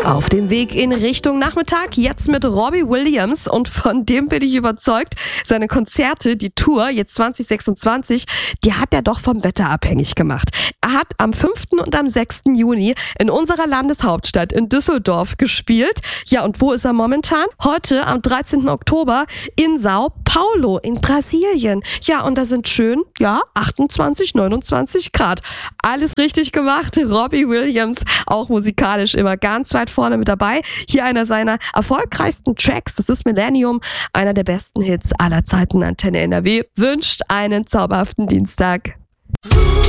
Auf dem Weg in Richtung Nachmittag, jetzt mit Robbie Williams, und von dem bin ich überzeugt, seine Konzerte, die Tour, jetzt 2026, die hat er doch vom Wetter abhängig gemacht. Er hat am 5. und am 6. Juni in unserer Landeshauptstadt in Düsseldorf gespielt. Ja, und wo ist er momentan? Heute, am 13. Oktober, in Sao Paulo in Brasilien. Ja, und da sind schön, 28, 29 Grad. Alles richtig gemacht. Robbie Williams, auch musikalisch immer ganz weit vorne mit dabei. Hier einer seiner erfolgreichsten Tracks, das ist Millennium, einer der besten Hits aller Zeiten. Antenne NRW wünscht einen zauberhaften Dienstag.